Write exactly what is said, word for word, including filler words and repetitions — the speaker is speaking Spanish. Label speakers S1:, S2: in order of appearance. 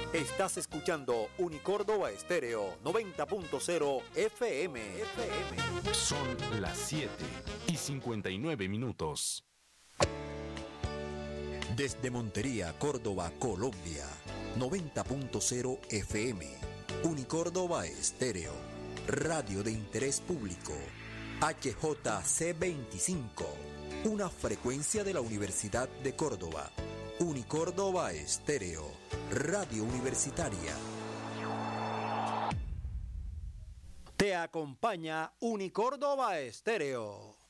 S1: Estás escuchando Unicórdoba Estéreo noventa punto cero F M. F M.
S2: Son las siete y cincuenta y nueve minutos.
S1: Desde Montería, Córdoba, Colombia, noventa punto cero F M. Unicórdoba Estéreo, radio de interés público. H J C veinticinco, una frecuencia de la Universidad de Córdoba. Unicórdoba Estéreo, radio universitaria. Te acompaña Unicórdoba Estéreo.